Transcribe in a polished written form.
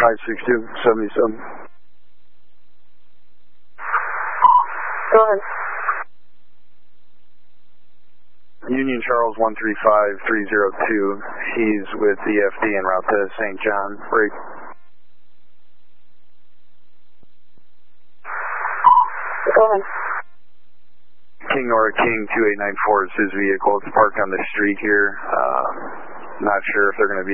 56277. Go ahead. Union Charles 135302. He's with EFD en route to St. John. Break. Go ahead. King Nora King 2894 is his vehicle. It's parked on the street here. Not sure if they're going to be